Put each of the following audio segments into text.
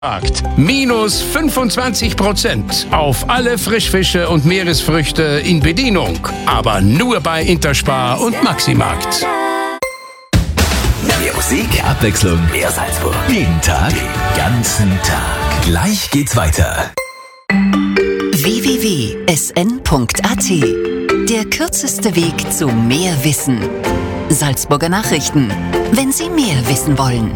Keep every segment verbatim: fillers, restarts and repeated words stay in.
Markt. Minus fünfundzwanzig Prozent auf alle Frischfische und Meeresfrüchte in Bedienung. Aber nur bei Interspar und Maximarkt. Mehr Musik, Abwechslung, mehr Salzburg. Jeden Tag, den ganzen Tag. Gleich geht's weiter. w w w punkt s n punkt a t. Der kürzeste Weg zu mehr Wissen. Salzburger Nachrichten. Wenn Sie mehr wissen wollen.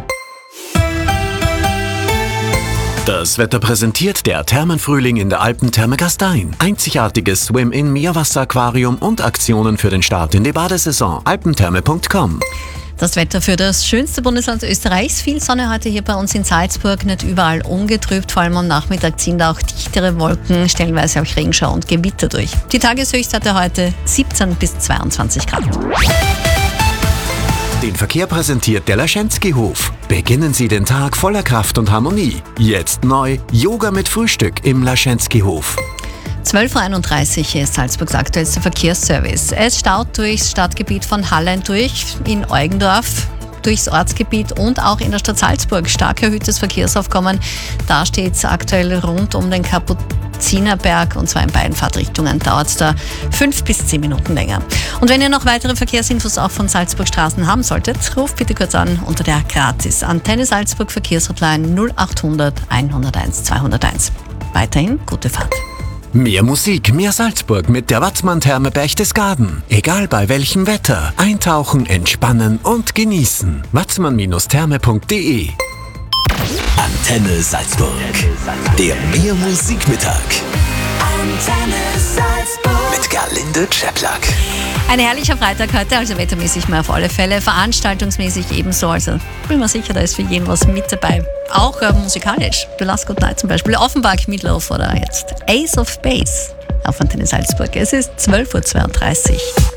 Das Wetter präsentiert der Thermenfrühling in der Alpentherme Gastein. Einzigartiges Swim-in-Meerwasseraquarium und Aktionen für den Start in die Badesaison. alpentherme punkt com. Das Wetter für das schönste Bundesland Österreichs. Viel Sonne heute hier bei uns in Salzburg, nicht überall ungetrübt. Vor allem am Nachmittag ziehen da auch dichtere Wolken, stellenweise auch Regenschauer und Gewitter durch. Die Tageshöchstwerte heute siebzehn bis zweiundzwanzig Grad. Den Verkehr präsentiert der Laschenski-Hof. Beginnen Sie den Tag voller Kraft und Harmonie. Jetzt neu Yoga mit Frühstück im Laschenski-Hof. zwölf Uhr einunddreißig ist Salzburgs aktuellster Verkehrsservice. Es staut durchs Stadtgebiet von Hallein durch, in Eugendorf, durchs Ortsgebiet und auch in der Stadt Salzburg. Stark erhöhtes Verkehrsaufkommen. Da steht es aktuell rund um den Kapuzinerberg, und zwar in beiden Fahrtrichtungen dauert es da fünf bis zehn Minuten länger. Und wenn ihr noch weitere Verkehrsinfos auch von Salzburg Straßen haben solltet, ruft bitte kurz an unter der gratis Antenne Salzburg Verkehrshotline null achthundert einhunderteins zweihunderteins. Weiterhin gute Fahrt. Mehr Musik, mehr Salzburg mit der Watzmann-Therme Berchtesgaden. Egal bei welchem Wetter. Eintauchen, entspannen und genießen. watzmann Therme punkt de. Antenne Salzburg. Der Mehr Musikmittag. Antenne Salzburg. Mit Gerlinde Czeplak. Ein herrlicher Freitag heute, also wettermäßig mal auf alle Fälle, veranstaltungsmäßig ebenso, also bin mir sicher, da ist für jeden was mit dabei. Auch äh, musikalisch, The Last Good Night zum Beispiel, Offenbach, Meatloaf oder jetzt Ace of Base auf Antenne Salzburg. Es ist zwölf Uhr zweiunddreißig.